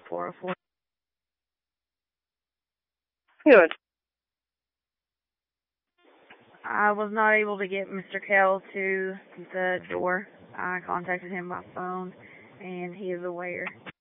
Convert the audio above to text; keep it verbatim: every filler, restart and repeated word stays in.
four oh four. Good. I was not able to get Mister Kell to the door. I contacted him by phone, and he is aware.